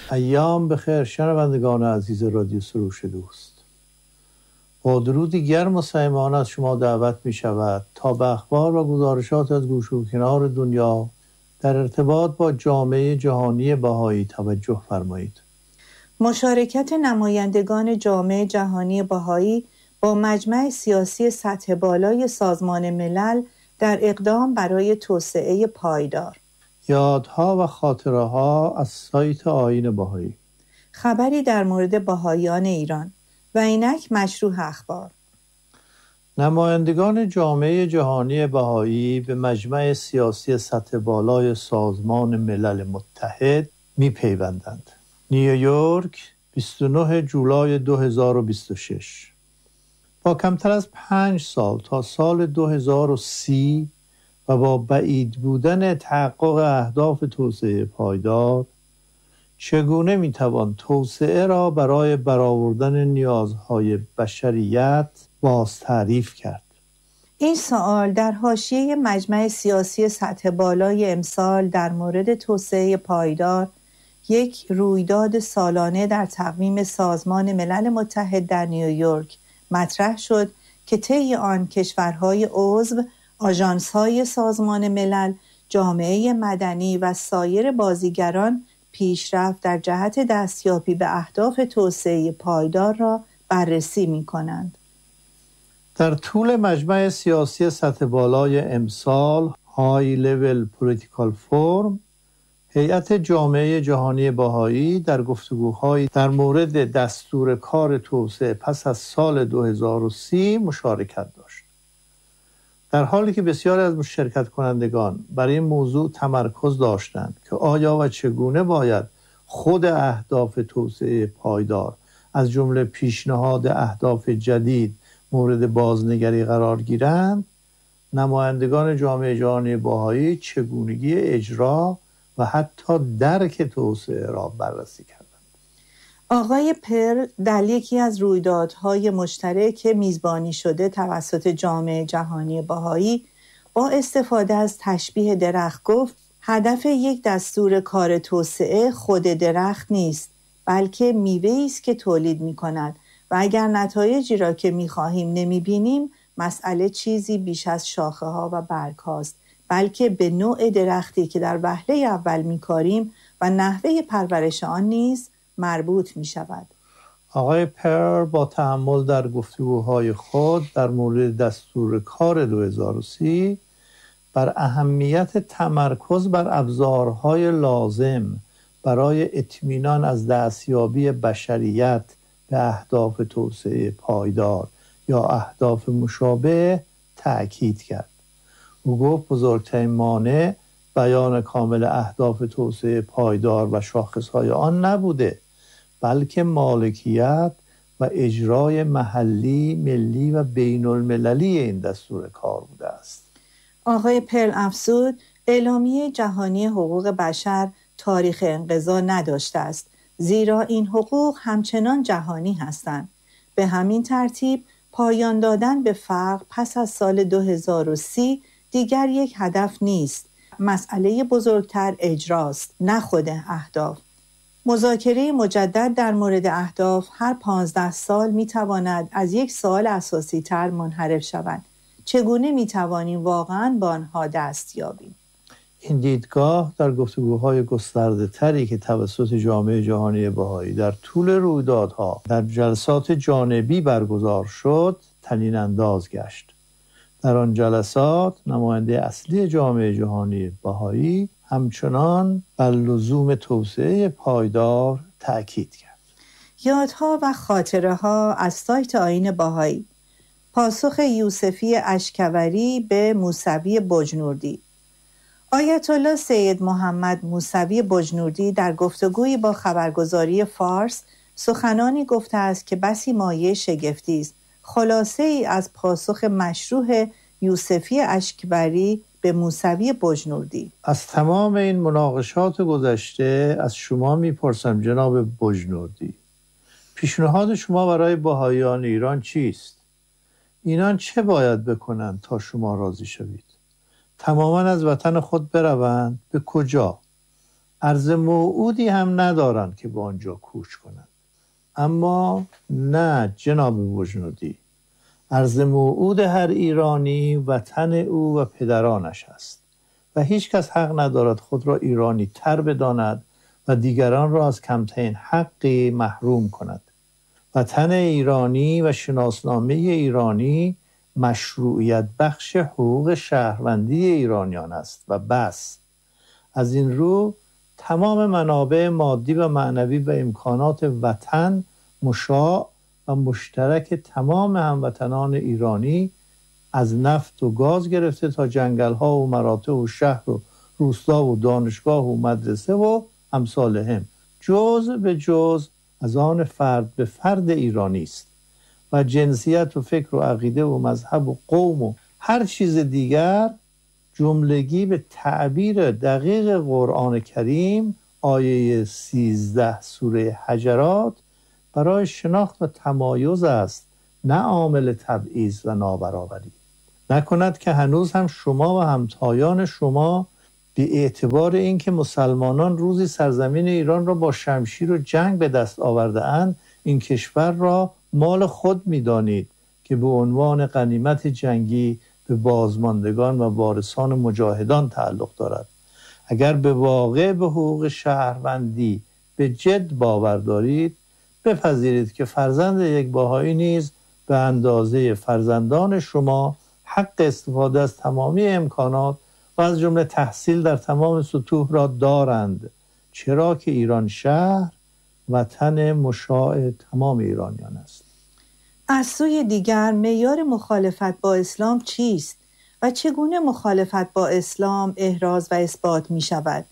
ایام بخیر شنوندگان عزیز رادیو سروش دوست. با درودی گرم و صمیمانه از شما دعوت می شود تا به اخبار و گزارشات از گوش و کنار دنیا در ارتباط با جامعه جهانی بهایی توجه فرمایید. مشارکت نمایندگان جامعه جهانی بهایی با مجمع سیاسی سطح بالای سازمان ملل در اقدام برای توسعه پایدار. یادها و خاطره‌ها از سایت آیین بهایی. خبری در مورد بهاییان ایران و اینک مشروح اخبار. نمایندگان جامعه جهانی بهایی به مجمع سیاسی سطح بالای سازمان ملل متحد می‌پیوندند. نیویورک 29 جولای 2026. با کمتر از 5 سال تا سال 2030 و با بعید بودن تحقق اهداف توسعه پایدار، چگونه میتوان توسعه را برای برآوردن نیازهای بشریت باز تعریف کرد؟ این سوال در حاشیه مجمع سیاسی سطح بالای امسال در مورد توسعه پایدار، یک رویداد سالانه در تقویم سازمان ملل متحد در نیویورک مطرح شد که طی آن کشورهای عضو، آژانس‌های سازمان ملل، جامعه مدنی و سایر بازیگران پیشرفت در جهت دستیابی به اهداف توسعه پایدار را بررسی می‌کنند. در طول مجمع سیاسی سطح بالای امسال High Level Political Forum، هیئت جامعه جهانی بهایی در گفتگوهای در مورد دستور کار توسعه پس از سال 2030 مشارکت داشت. در حالی که بسیاری از شرکت کنندگان برای این موضوع تمرکز داشتند که آیا و چگونه باید خود اهداف توسعه پایدار از جمله پیشنهاد اهداف جدید مورد بازنگری قرار گیرند، نمایندگان جامعه جهانی بهایی چگونگی اجرا و حتی درک توسعه را بررسی کردند. آقای پرل در یکی از رویدادهای مشترک میزبانی شده توسط جامعه جهانی بهایی با استفاده از تشبیه درخت گفت هدف یک دستور کار توسعه خود درخت نیست، بلکه میوه‌ای است که تولید می‌کند و اگر نتایجی را که می‌خواهیم نمی‌بینیم، مسئله چیزی بیش از شاخه‌ها و برگ‌هاست، بلکه به نوع درختی که در وهله اول می‌کاریم و نحوه پرورش آن نیز مربوط می‌شود. آقای پر با تأمل در گفتگوهای خود در مورد دستور کار 2030 بر اهمیت تمرکز بر ابزارهای لازم برای اطمینان از دستیابی بشریت به اهداف توسعه پایدار یا اهداف مشابه تأکید کرد. او گفت بزرگترین مانع بیان کامل اهداف توسعه پایدار و شاخصهای آن نبوده، بلکه مالکیت و اجرای محلی، ملی و بین المللی این دستور کار بوده است. آقای پرل افزود اعلامیه جهانی حقوق بشر تاریخ انقضا نداشته است، زیرا این حقوق همچنان جهانی هستند. به همین ترتیب پایان دادن به فقر پس از سال 2030 دیگر یک هدف نیست. مسئله بزرگتر اجراست، نه خود اهداف. مذاکره مجدد در مورد اهداف هر 15 سال میتواند از یک سوال اساسی تر منحرف شود: چگونه میتوانیم واقعاً به آنها دست یابیم؟ این دیدگاه در گفتگوهای گسترده تری که توسط جامعه جهانی بهایی در طول رویدادها در جلسات جانبی برگزار شد طنین انداز گشت. در آن جلسات نماینده اصلی جامعه جهانی بهایی همچنان بر لزوم توسعه پایدار تأکید کرد. یادها و خاطره ها از سایت آیین بهایی. پاسخ یوسفی اشکوری به موسوی بجنوردی. آیت الله سید محمد موسوی بجنوردی در گفتگویی با خبرگزاری فارس سخنانی گفته است که بسی مایه شگفتی است. خلاصه ای از پاسخ مشروع یوسفی اشکوری به موسوی بجنوردی: از تمام این مناقشات گذشته از شما میپرسم جناب بجنوردی، پیشنهاد شما برای بهاییان ایران چیست؟ اینان چه باید بکنند تا شما راضی شوید؟ تماما از وطن خود بروند؟ به کجا؟ عرض موعودی هم ندارند که به آنجا کوچ کنند. اما نه جناب بجنودی، عرض موعود هر ایرانی وطن او و پدرانش است و هیچ کس حق ندارد خود را ایرانی تر بداند و دیگران را از کمترین حقی محروم کند. وطن ایرانی و شناسنامه ایرانی مشروعیت بخش حقوق شهروندی ایرانیان است و بس. از این رو تمام منابع مادی و معنوی و امکانات وطن مشاع و مشترک تمام هموطنان ایرانی، از نفت و گاز گرفته تا جنگل‌ها و مراتع و شهر و روستا و دانشگاه و مدرسه و امثالهم، جز به جز از آن فرد به فرد ایرانی است و جنسیت و فکر و عقیده و مذهب و قوم و هر چیز دیگر جملگی به تعبیر دقیق قرآن کریم آیه 13 سوره حجرات برای شناخت و تمایز است، نه عامل تبعیض و نابرابری. نکند که هنوز هم شما و همتایان شما به اعتبار اینکه مسلمانان روزی سرزمین ایران را با شمشیر و جنگ به دست آورده اند، این کشور را مال خود می‌دانید که به عنوان غنیمت جنگی به بازماندگان و وارثان مجاهدان تعلق دارد. اگر به واقع به حقوق شهروندی به جد باور دارید، بپذیرید که فرزند یک بهایی نیز به اندازه فرزندان شما حق استفاده از تمامی امکانات و از جمله تحصیل در تمام سطوح را دارند، چرا که ایران شهر وطن مشاع تمام ایرانیان است. از سوی دیگر معیار مخالفت با اسلام چیست و چگونه مخالفت با اسلام احراز و اثبات می شود؟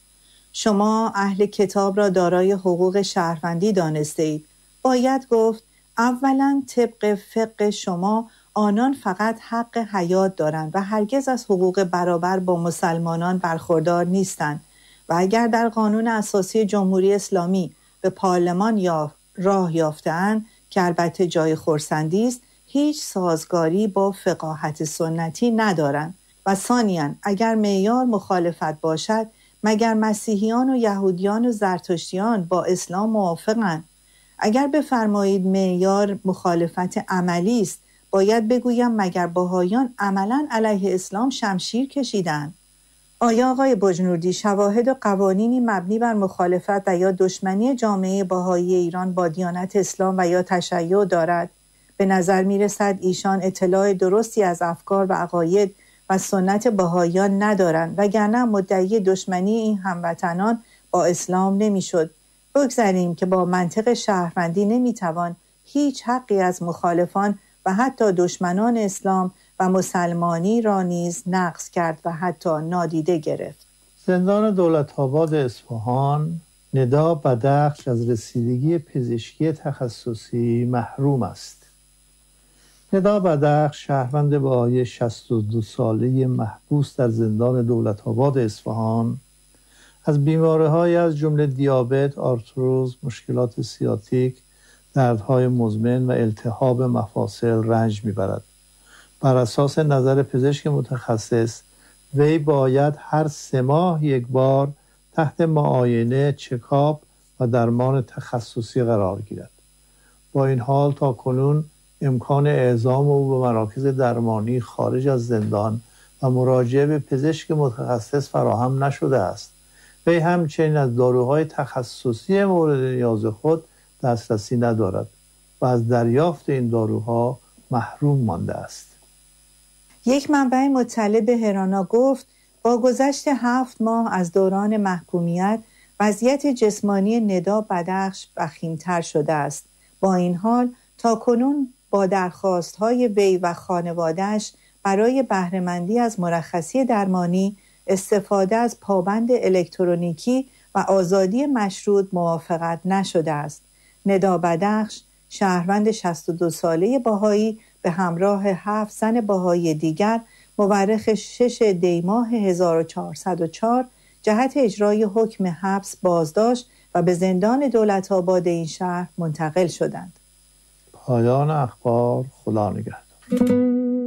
شما اهل کتاب را دارای حقوق شهروندی دانسته اید. باید گفت اولا طبق فقه شما آنان فقط حق حیات دارند و هرگز از حقوق برابر با مسلمانان برخوردار نیستند و اگر در قانون اساسی جمهوری اسلامی به پارلمان راه یافته‌اند که البته جای خرسندی است، هیچ سازگاری با فقاهت سنتی ندارند. و ثانیاً اگر معیار مخالفت باشد، مگر مسیحیان و یهودیان و زرتشتیان با اسلام موافقند؟ اگر بفرمایید معیار مخالفت عملی است، باید بگویم مگر بهائیان عملاً علیه اسلام شمشیر کشیدند؟ آیا آقای بجنوردی شواهد و قوانینی مبنی بر مخالفت و یا دشمنی جامعه بهائی ایران با دیانت اسلام و یا تشیع دارد؟ به نظر می رسد ایشان اطلاع درستی از افکار و عقاید و سنت بهائیان ندارند، وگرنه مدعی دشمنی این هموطنان با اسلام نمی شد. بگذاریم که با منطق شهروندی نمی توان هیچ حقی از مخالفان و حتی دشمنان اسلام و مسلمانی را نیز نقض کرد و حتی نادیده گرفت. زندان دولت‌آباد اصفهان ندا بدخش از رسیدگی پزشکی تخصصی محروم است. ندا بدخش شهروند بهائی 62 ساله محبوس در زندان دولت‌آباد اصفهان از بیماری‌های از جمله دیابت، آرتروز، مشکلات سیاتیک، دردهای مزمن و التهاب مفاصل رنج می‌برد. بر اساس نظر پزشک متخصص، وی باید هر 3 ماه یک بار تحت معاینه، چکاپ و درمان تخصصی قرار گیرد. با این حال تا کنون امکان اعزام او به مراکز درمانی خارج از زندان و مراجعه به پزشک متخصص فراهم نشده است. وی همچنین از داروهای تخصصی مورد نیاز خود دسترسی ندارد و از دریافت این داروها محروم مانده است. یک منبع مطلع به هرانا گفت با گذشت 7 ماه از دوران محکومیت وضعیت جسمانی ندا بدخش وخیم‌تر شده است. با این حال تاکنون با درخواست‌های وی و خانواده‌اش برای بهره‌مندی از مرخصی درمانی، استفاده از پابند الکترونیکی و آزادی مشروط موافقت نشده است. ندا بدخش شهروند 62 ساله بهایی به همراه 7 زن بهایی دیگر مورخ 6 دی‌ماه 1404 جهت اجرای حکم حبس بازداشت و به زندان دولت‌آباد این شهر منتقل شدند. پایان اخبار. خدا نگهدار.